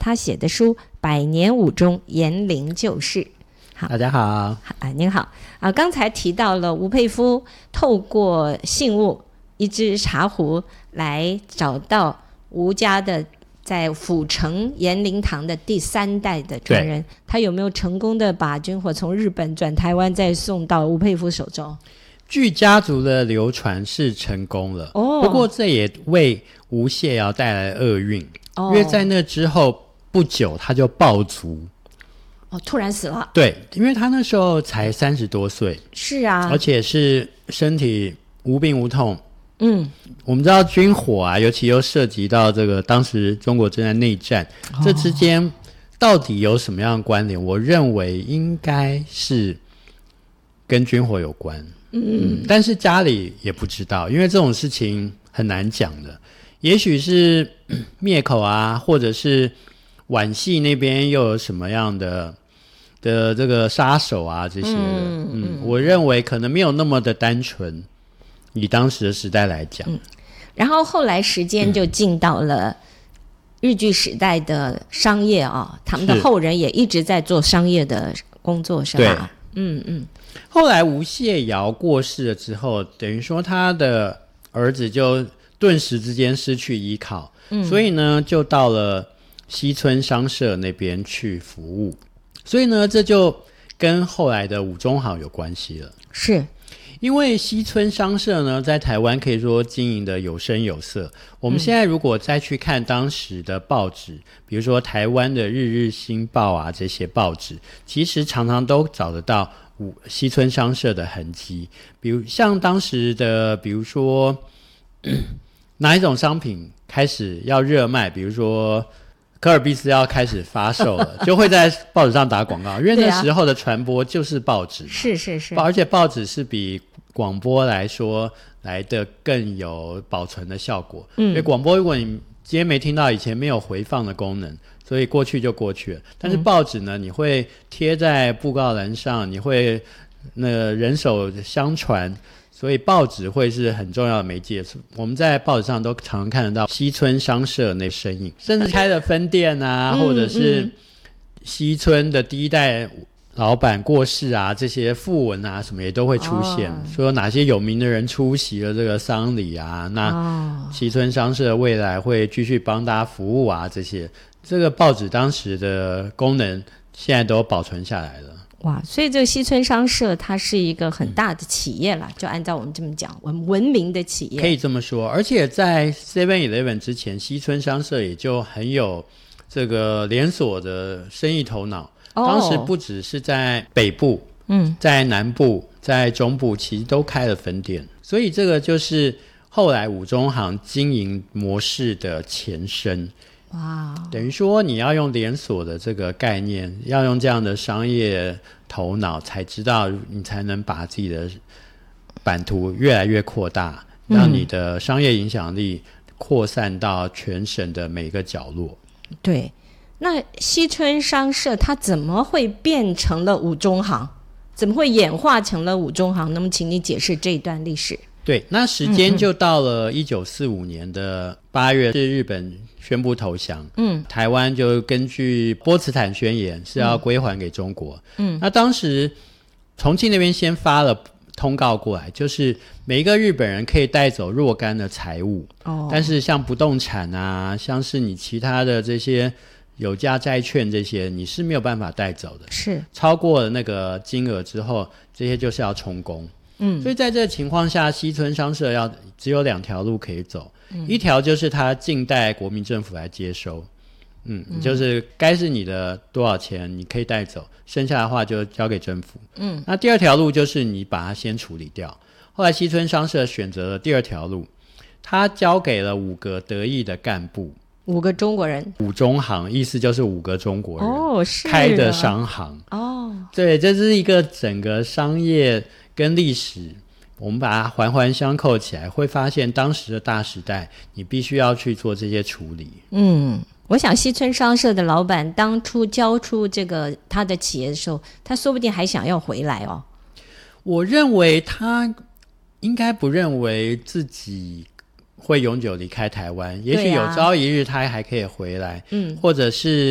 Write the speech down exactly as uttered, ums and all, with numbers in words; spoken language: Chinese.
他写的书《百年武中延龄旧事》。好， 大家好。 啊，您好啊！刚才提到了吴佩孚透过信物一只茶壶来找到吴家的在府城延龄堂的第三代的传人，他有没有成功的把军火从日本转台湾再送到吴佩孚手中？ 据家族的流传是成功了，哦，不过这也为吴谢尧带来厄运，哦，因为在那之后不久他就暴卒。 哦，突然死了。 对，因为他那时候才三十多岁。 是啊， 而且是身体无病无痛。 嗯， 我们知道军火啊，尤其又涉及到这个当时中国正在内战，哦，这之间到底有什么样的关联？我认为应该是跟军火有关。嗯, 嗯，但是家里也不知道，因为这种事情很难讲的。也许是灭口啊，或者是皖系那边又有什么样的的这个杀手啊这些的。 嗯, 嗯，我认为可能没有那么的单纯，以当时的时代来讲。嗯， 然后后来时间就进到了日据时代的商业啊，哦，他们的后人也一直在做商业的工作，是吧？嗯嗯。 后来吴谢尧过世了之后，等于说他的儿子就顿时之间失去依靠，嗯，所以呢就到了西村商社那边去服务。所以呢这就跟后来的武中行有关系了。 是因为西村商社呢在台湾可以说经营的有声有色。我们现在如果再去看当时的报纸，嗯，比如说台湾的日日新报啊，这些报纸其实常常都找得到西村商社的痕迹。比如像当时的比如说哪一种商品开始要热卖，比如说科尔必斯要开始发售了就会在报纸上打广告，因为那时候的传播就是报纸。 是是是， 而且报纸是比广播来说来的更有保存的效果。嗯，因为广播如果你今天没听到，以前没有回放的功能，所以过去就过去了。但是报纸呢，你会贴在布告栏上，你会那人手相传，所以报纸会是很重要的媒介。我们在报纸上都常常看得到西村商社那身影，甚至开了分店啊，或者是西村的第一代老板过世啊，这些讣文啊什么也都会出现，哦，说哪些有名的人出席了这个丧礼啊，那西村商社未来会继续帮大家服务啊，这些这个报纸当时的功能现在都保存下来了。 哇，所以这个西村商社它是一个很大的企业啦，嗯，就按照我们这么讲，文文明的企业可以这么说。而且在 七 eleven 之前，西村商社也就很有这个连锁的生意头脑。哦，当时不只是在北部，嗯，在南部，在中部其实都开了分店，所以这个就是后来武中行经营模式的前身。哇，等于说你要用连锁的这个概念，要用这样的商业头脑，才知道你才能把自己的版图越来越扩大，嗯，让你的商业影响力扩散到全省的每个角落。 对，那西村商社它怎么会变成了武中行？怎么会演化成了武中行？那么请你解释这一段历史。 对，那时间就到了一九四五年的八月，是日本宣布投降，嗯，台湾就根据波茨坦宣言是要归还给中国。嗯，那当时重庆那边先发了通告过来，就是每一个日本人可以带走若干的财物，哦，但是像不动产啊，像是你其他的这些有价债券这些你是没有办法带走的，是超过了那个金额之后，这些就是要充公。嗯，所以在这个情况下，西村商社要只有两条路可以走，嗯，一条就是他静待国民政府来接收，嗯，嗯就是该是你的多少钱你可以带走，剩下的话就交给政府。嗯，那第二条路就是你把它先处理掉。后来西村商社选择了第二条路，他交给了五个得意的干部， 五个中国人， 武中行意思就是五个中国人， 哦，是开的商行。哦，对，这是一个整个商业跟历史我们把它环环相扣起来，会发现当时的大时代你必须要去做这些处理。 嗯，我想西村商社的老板当初交出这个他的企业的时候，他说不定还想要回来哦。 我认为他应该不认为自己会永久离开台湾，也许有朝一日他还可以回来，嗯，或者是